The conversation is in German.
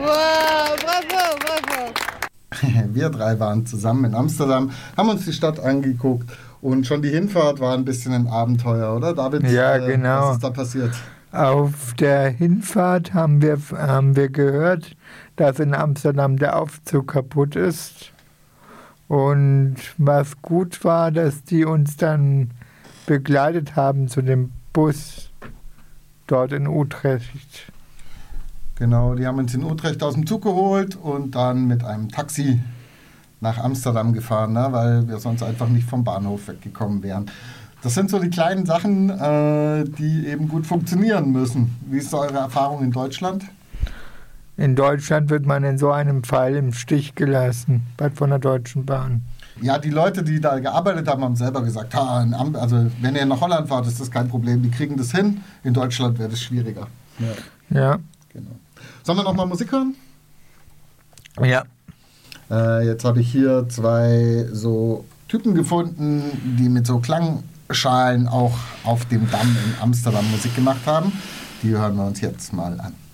Wow, bravo, bravo. Wir drei waren zusammen in Amsterdam, haben uns die Stadt angeguckt und schon die Hinfahrt war ein bisschen ein Abenteuer, oder David? Ja, genau. Was ist da passiert? Auf der Hinfahrt haben wir gehört, dass in Amsterdam der Aufzug kaputt ist. Und was gut war, dass die uns dann begleitet haben zu dem Bus dort in Utrecht. Genau, die haben uns in Utrecht aus dem Zug geholt und dann mit einem Taxi nach Amsterdam gefahren, ne, weil wir sonst einfach nicht vom Bahnhof weggekommen wären. Das sind so die kleinen Sachen, die eben gut funktionieren müssen. Wie ist so eure Erfahrung in Deutschland? In Deutschland wird man in so einem Fall im Stich gelassen, von der Deutschen Bahn. Ja, die Leute, die da gearbeitet haben, haben selber gesagt, also wenn ihr nach Holland fahrt, ist das kein Problem, die kriegen das hin. In Deutschland wäre das schwieriger. Ja. Genau. Sollen wir nochmal Musik hören? Ja. Jetzt habe ich hier zwei so Typen gefunden, die mit so Klangschalen auch auf dem Damm in Amsterdam Musik gemacht haben. Die hören wir uns jetzt mal an.